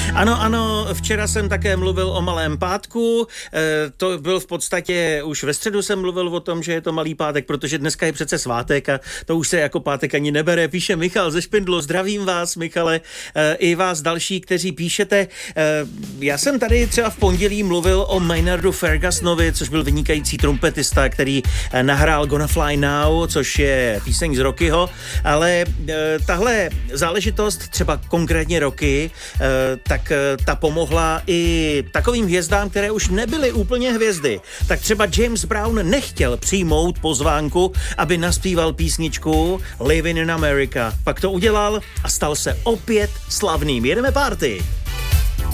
Ano, včera jsem také mluvil o Malém pátku, to byl v podstatě, už ve středu jsem mluvil o tom, že je to Malý pátek, protože dneska je přece svátek a to už se jako pátek ani nebere, píše Michal ze Špindlu. Zdravím vás, Michale, i vás další, kteří píšete. Já jsem tady třeba v pondělí mluvil o Maynardu Fergusonovi, což byl vynikající trumpetista, který nahrál Gonna Fly Now, což je píseň z Rockyho, ale tahle záležitost, třeba konkrétně Rocky, tak ta pomohla i takovým hvězdám, které už nebyly úplně hvězdy. Tak třeba James Brown nechtěl přijmout pozvánku, aby naspíval písničku Living in America. Pak to udělal a stal se opět slavným. Jedeme party!